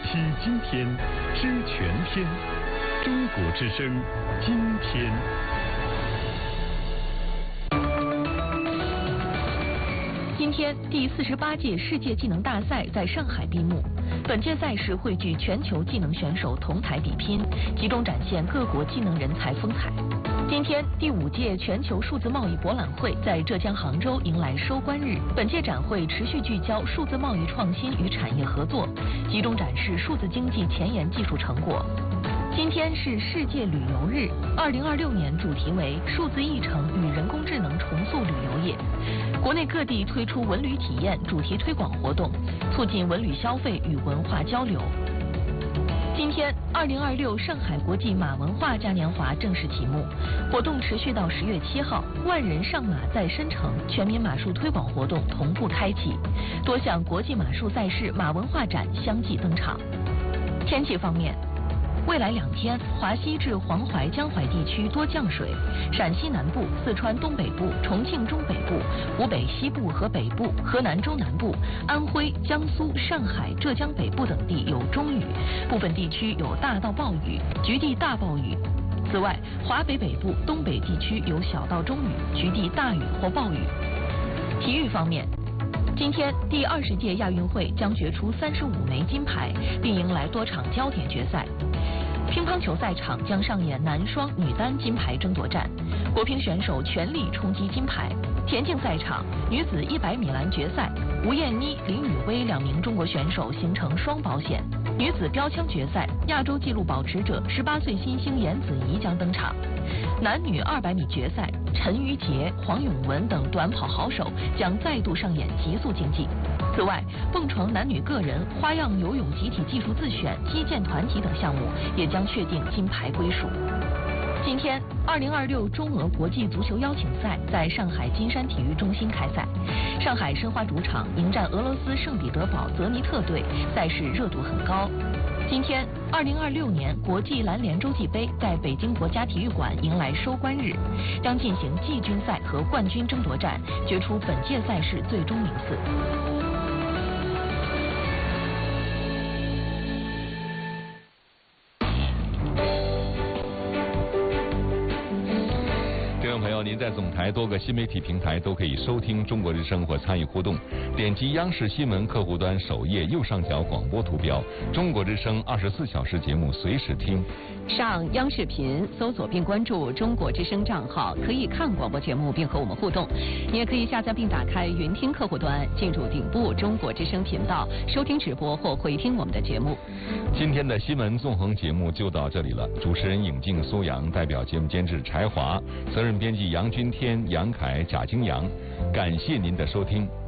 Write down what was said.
惜今天，知全天。中国之声，今天。 今天，第48届世界技能大赛在上海闭幕。本届赛事汇聚全球技能选手同台比拼，集中展现各国技能人才风采。今天，第5届全球数字贸易博览会在浙江杭州迎来收官日。本届展会持续聚焦数字贸易创新与产业合作，集中展示数字经济前沿技术成果。今天是世界旅游日，2026年主题为数字议程与人工智能重塑旅游业。国内各地推出文旅体验主题推广活动，促进文旅消费与文化交流。今天，2026上海国际马文化嘉年华正式启幕，活动持续到10月7号，万人上马在申城全民马术推广活动同步开启，多项国际马术赛事、马文化展相继登场。天气方面，未来2天，华西至黄淮、江淮地区多降水，陕西南部、四川东北部、重庆中北部、湖北西部和北部、河南中南部、安徽、江苏、上海、浙江北部等地有中雨，部分地区有大到暴雨，局地大暴雨。此外，华北北部、东北地区有小到中雨，局地大雨或暴雨。体育方面，今天第20届亚运会将决出35枚金牌，并迎来多场焦点决赛。乒乓球赛场将上演男双、女单金牌争夺战，国乒选手全力冲击金牌。田径赛场，女子100米栏决赛，吴艳妮、林雨薇2名中国选手形成双保险。女子标枪决赛，亚洲纪录保持者18岁新星严子怡将登场。男女200米决赛，陈瑜杰、黄永文等短跑好手将再度上演极速竞技。此外，蹦床男女个人、花样游泳集体技术自选、击剑团体等项目也将确定金牌归属。今天，2026中俄国际足球邀请赛在上海金山体育中心开赛，上海申花主场迎战俄罗斯圣彼得堡泽尼特队，赛事热度很高。今天，2026年国际篮联洲际杯在北京国家体育馆迎来收官日，将进行季军赛和冠军争夺战，决出本届赛事最终名次。 您在总台多个新媒体平台都可以收听中国之声或参与互动，点击央视新闻客户端首页右上角广播图标，中国之声24小时节目随时听。 上央视频搜索并关注中国之声账号，可以看广播节目并和我们互动。你也可以下载并打开云听客户端，进入顶部中国之声频道，收听直播或回听我们的节目。 今天的新闻纵横节目就到这里了，主持人尹静、苏阳，代表节目监制柴华，责任编辑杨君天、杨凯、贾京阳，感谢您的收听。